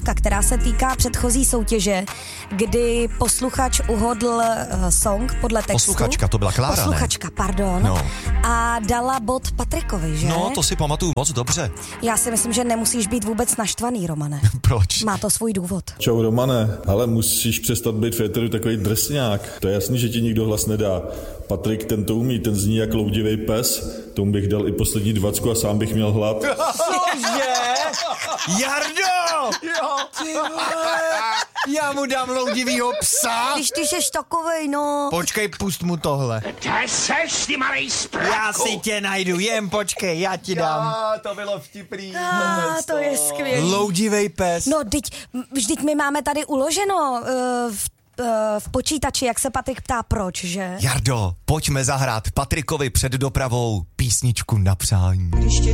která se týká předchozí soutěže, kdy posluchač uhodl song podle textu. Posluchačka, to byla Klára, Posluchačka, ne? pardon. No. A dala bod Patrikovi, že? No, to si pamatuju moc dobře. Já si myslím, že nemusíš být vůbec naštvaný, Romane. Proč? Má to svůj důvod. Čau Romane, ale musíš přestat být v éteru takový drsňák. To je jasný, že ti nikdo hlas nedá. Patrik ten to umí, ten zní jak loudivej pes. Tomu bych dal i poslední 20 a sám bych měl hlad. Cože? Jardo! Jo. Ty vole, já mu dám loudivýho psa. Když ty seš takovej, no. Počkej, pust mu tohle. Kde seš, ty malej správku? Já si tě najdu, jen počkej, já ti dám. To bylo vtipný. To je skvělý. Loudivej pes. No, vždyť my máme tady uloženo v počítači, jak se Patrik ptá proč, že? Jardo, pojďme zahrát Patrikovi před dopravou písničku na přání.